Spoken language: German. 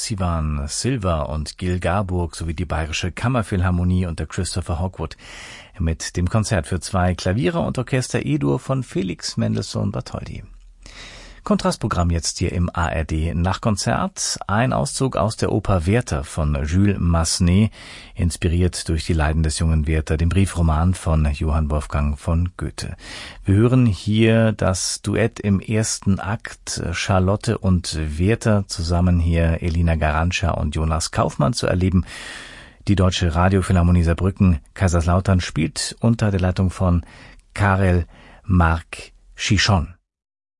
Sivan Silver und Gil Garburg sowie die Bayerische Kammerphilharmonie unter Christopher Hogwood mit dem Konzert für 2 Klaviere und Orchester E-Dur von Felix Mendelssohn Bartholdy. Kontrastprogramm jetzt hier im ARD Nachkonzert. Ein Auszug aus der Oper Werther von Jules Massenet, inspiriert durch die Leiden des jungen Werther, dem Briefroman von Johann Wolfgang von Goethe. Wir hören hier das Duett im ersten Akt, Charlotte und Werther, zusammen hier Elina Garantscha und Jonas Kaufmann zu erleben. Die Deutsche Radiophilharmonie Saarbrücken Kaiserslautern spielt unter der Leitung von Karel Mark Chichon.